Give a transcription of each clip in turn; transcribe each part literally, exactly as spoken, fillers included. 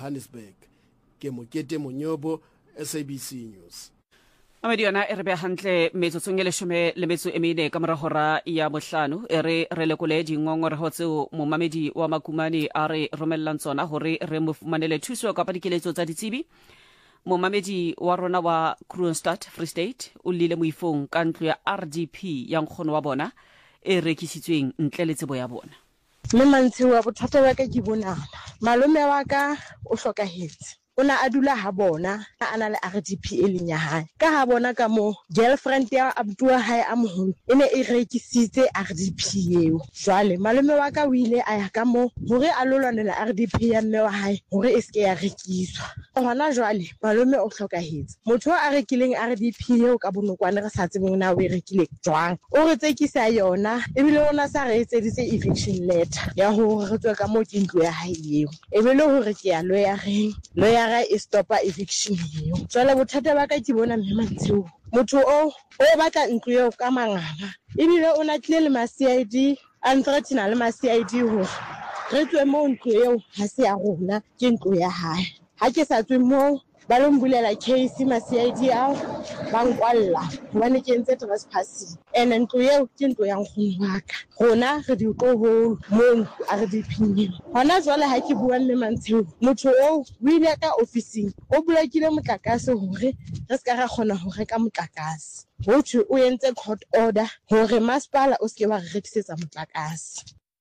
Johannesburg. Ke Mokete Monyobo, S A B C News. Amedi yona e re be hantle metsotsong e leshome le metso e mene ka morahora ya bohlano e re re lekole dingongoreho tseo momamedi wa Makumane a re romellang tsona hore re mo fumanele thuso ka dikeletso tsa ditsebi. Momamedi wa rona wa Kroonstad Free State o lile moifong ka ntlo ya R D P ya nkgono wa bona e rekisitsweng ntle le tsebo ya bona. Mme mantsho wa bothata ba ka ke bonana malome wa ka o hlokahetse ona a dula ha bona a na le R D P e leng ya hae ka ha bona ka mo girlfriend ya abtua hae a moholo ene e rekisitse R D P eo jwale malome wa ka o ile a ya ka mo hore a lolwanela R D P ya mme wa hae hore e ske ya rekiswa hona jwale malome o hlokahetse motho a rekileng R D P eo ka bonokwane re sa tsebeng na o e rekile jwang o re tsekisa yona ebile ona sa re etseditse eviction letter ya hore re tswe ka mo ke ntlo ya hae eo ebile hore ke ya lawyering lawyer e stopa eviction eo jwale bothata ba ka ke bona mme mantsho motho o o batla ntlo eo ka manganga ebile o na tlile le ma C I D anthratina le ma C I D ho re tswe mo ntlo eo ha se ya rona ke ntlo ya hae ha ke sa tswe mo ba lo mbulela case ma C I D ao ba nkwalla hobane ke ntse trespassing and ntlo eo ke ntlo ya nkgono wa ka rona re di tlo ho mo R D P hona jwale ha ke bua mme mantsho motho o o ile ka officing o blokile motlakase hore re ska ra khona ho reka motlakase hothi o entse court order hore masipala o ske wa re rekisetsa motlakase.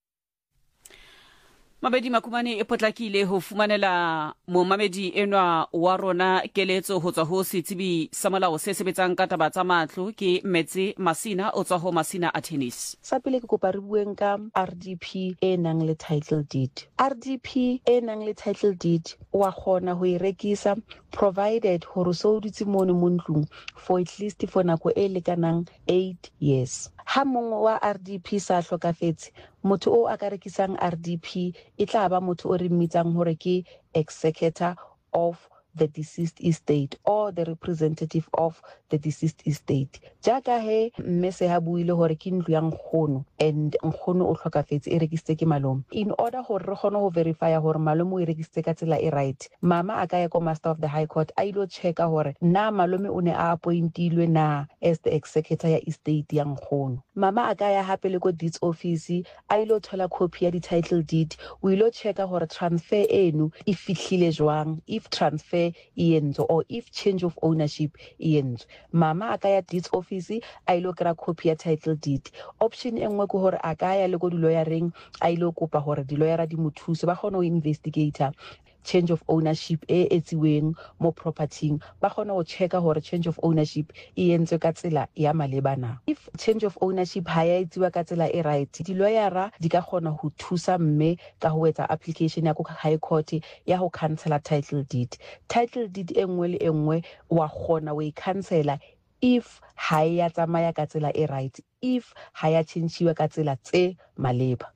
Mabedi Makumane e potlakile ho fumanela momamedi enwa wa rona keletso ho tswa ho setsebi sa molao se sebetsang ka taba tsa matlo ke Metse Masina o tswa ho Masina a tennis. Sa pele ke kopa re bueng ka R D P e nang le title deed. R D P e nang le title deed wa khona ho e rekisa provided hore so dutse mone mo ntlong for at least for nako e lekanang eight years. Ha mongwe wa R D P sa hlokafetse motho o a ka rekisang R D P e tla ba motho o re mmitsang hore ke executor of the deceased estate or the representative of the deceased estate. Jaka he mme se ha buile hore ke ntlo ya nkgono and nkgono o hlokafetse e rekisitse ke malome. In order hore re kgone ho verify hore malome o e rekisitse ka tsela e right, mama a ka ya ko Master of the High Court a ilo checka hore na malome o ne a appointilwe na as the executor ya estate ya nkgono. Mama a ka ya hape le ko deeds office a ilo thola copy ya di title deed o ilo checka hore transfer eno e fihlile jwang, if transfer iyenzo or if change of ownership iyenzo. Mama a ka ya deeds office a ilo kra copy ya title deed. Option engwe ko hore a ka ya le ko di lawyering a ilo kopa hore di lawyer di mothuso ba kgona ho investigator change of ownership e etsiweng mo property ba kgona ho checka hore change of ownership e entswe ka tsela ya malebana. If change of ownership ha ya etsiwa ka tsela e right, di lawyera di ka kgona ho thusa mme ka ho etsa application ya ko High Court ya ho cancela title deed. Title deed engwe le engwe wa kgona ho e cancela if ha ya tsamaya ka tsela e right, if ha ya changewa ka tsela tse maleba.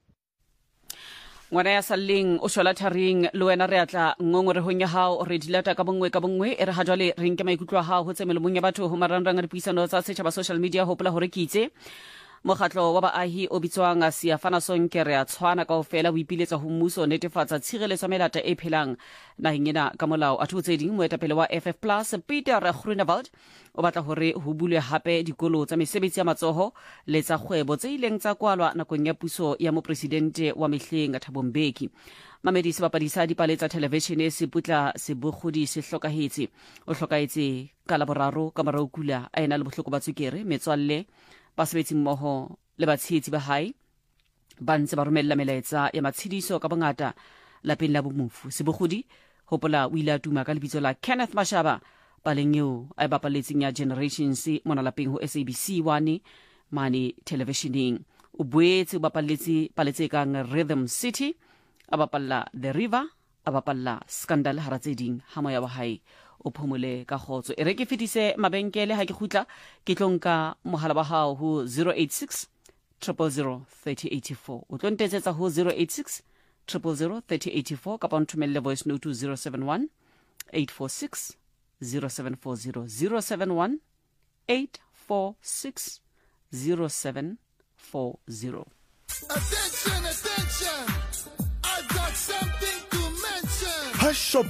Ngwana ya saleng o shola tharing le wena re atla ngongorehong ya hao re dilata ka bongwe ka bongwe e re ha jwale re nke maikutlo a hao ho tsemelomong ya batho ho marangrang a dipuisano tsa setjhaba social media hopola hore ke itse mokgatlo wa baahi o bitswang Siafana Sonkere a tshwana kaofela o ipiletsa ho mmuso netefatsa tshireletso melata e phelang naheng ena ka molao a thotse ding moetapele wa F F plus Peter Groenewald o batla hore ho bulwe hape dikolo tsa mesebetsi ya matsoho le tsa kgwebo tse ileng tsa kwalwa nakong ya puso ya mopresidente wa mehleng Thabo Mbeki. Mamedi se bapadisa dipaletsa television se putla se bogodi se hlokahetse o hlokahetse ka laboraro ka marao kula a ena le bohloko ba tswekere metswalle basebetsi mmoho le batshetsi ba hae ba ntse ba romella melaetsa ya matshidiso ka bongata lapeng la bomufu sebogodi hopola o ile a tuma ka lebitso la Kenneth Mashaba paleng eo a bapaletseng ya Generations mona lapeng ho S A B C one mane televisioning o boetse o bapaletse paletse kang Rhythm City a bapalla The River a bapalla Scandal haratseding ha moya wa hae o phomole ka khotso e re ke fetise mabenkele ha ke khutla ke tlonka mohala wa hao ho zero eight six zero zero zero three oh eight four o tlontetsetsa ho zero eight six zero zero zero three oh eight four ka pontumelle voice note to zero seven one eight four six zero seven four zero zero seven one eight four six zero seven four zero. Attention, attention, I've got something to mention. Hush up.